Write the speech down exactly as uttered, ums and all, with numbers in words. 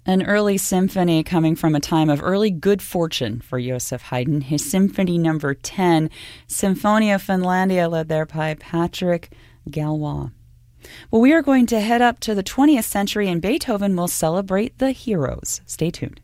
An early symphony coming from a time of early good fortune for Joseph Haydn, his Symphony Number ten, Sinfonia Finlandia, led there by Patrick Galois. Well, we are going to head up to the twentieth century, and Beethoven will celebrate the heroes. Stay tuned.